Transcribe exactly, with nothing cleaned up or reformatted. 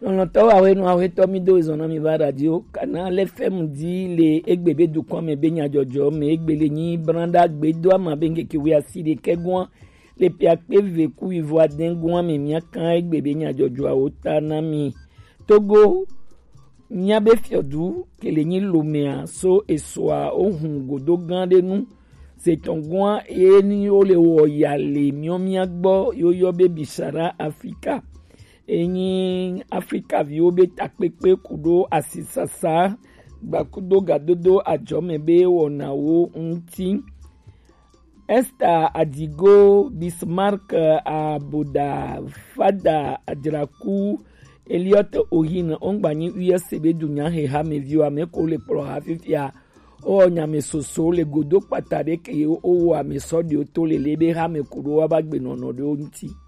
lɔlɔtɔ awo enu awo etɔ mi do zɔnɔ mi va radio kana le fɛn di le egbe be dukɔ me be nyadzɔdzɔ me egbe le nyi branda gbe do ama be ngeke wi asi de ke gɔn le pia kpe ve ku ivo ade gɔn me mia kan egbe be nyadzɔdzɔ awo ta na mi Togo mia be fiodu ke le nyi lomea so esoa ohun godo gan de nu se tongwa e ni o le wo ya le mio mia gbo yo yo be bisara Africa enyi Africa vi obe takpepe kudo asisasa gbakudo gadodo ajome be wona wo nti Esther Adigo Bismarck Abuda Fada Adraku Elliot Ohin ongbani U S B dunya he ha me view ame ko le pro ha fifia o nyame soso le godo patare ke o wa me so de o to le lebe ha me kuro wa bagbe nono de onti